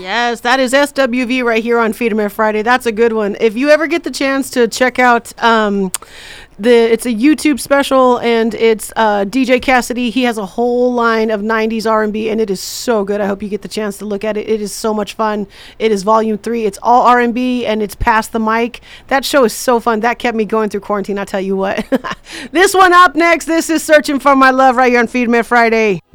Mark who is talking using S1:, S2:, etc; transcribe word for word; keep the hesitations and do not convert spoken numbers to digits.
S1: Yes, that is S W V right here on Feed 'em At Friday. That's a good one. If you ever get the chance to check out um, the, it's a YouTube special, and it's uh, D J Cassidy. He has a whole line of nineties R and B, and it is so good. I hope you get the chance to look at it. It is so much fun. It is volume three. It's all R and B, and it's Past the Mic. That show is so fun. That kept me going through quarantine, I'll tell you what. This one up next, this is Searching for My Love right here on Feed 'em At Friday.